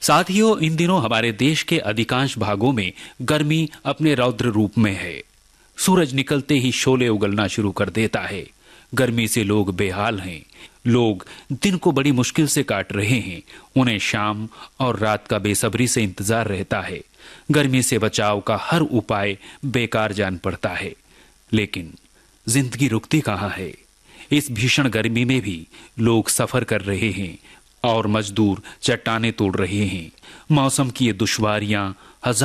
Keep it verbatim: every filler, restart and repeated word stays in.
साथियों, इन दिनों हमारे देश के अधिकांश भागों में गर्मी अपने रौद्र रूप में है। सूरज निकलते ही शोले उगलना शुरू कर देता है। गर्मी से लोग बेहाल हैं। लोग दिन को बड़ी मुश्किल से काट रहे हैं। उन्हें शाम और रात का बेसब्री से इंतजार रहता है। गर्मी से बचाव का हर उपाय बेकार जान पड़ता है। लेकिन जिंदगी रुकती कहाँ है। इस भीषण गर्मी में भी लोग सफर कर रहे हैं और मजदूर चट्टाने तोड़ रहे हैं। मौसम की ये दुश्वारियां